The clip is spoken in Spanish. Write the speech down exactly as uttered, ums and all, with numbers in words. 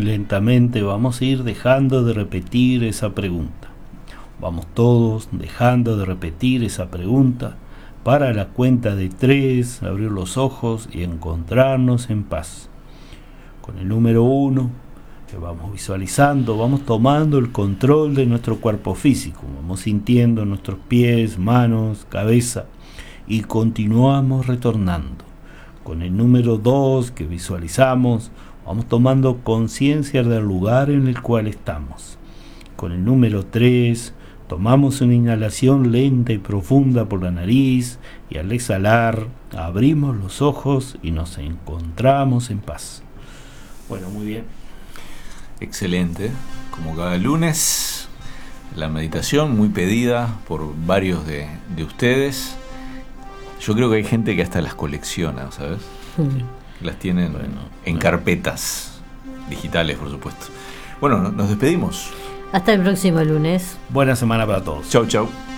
lentamente vamos a ir dejando de repetir esa pregunta. Vamos todos dejando de repetir esa pregunta para la cuenta de tres, abrir los ojos y encontrarnos en paz. Con el número uno, que vamos visualizando, vamos tomando el control de nuestro cuerpo físico, vamos sintiendo nuestros pies, manos, cabeza y continuamos retornando. Con el número dos, que visualizamos, vamos tomando conciencia del lugar en el cual estamos. Con el número tres, tomamos una inhalación lenta y profunda por la nariz y al exhalar abrimos los ojos y nos encontramos en paz. Bueno, muy bien. Excelente. Como cada lunes, la meditación muy pedida por varios de, de ustedes. Yo creo que hay gente que hasta las colecciona, ¿sabes? Sí. Las tienen bueno, en bueno. carpetas digitales, por supuesto. Bueno, nos despedimos. Hasta el próximo lunes. Buena semana para todos. Chau, chau.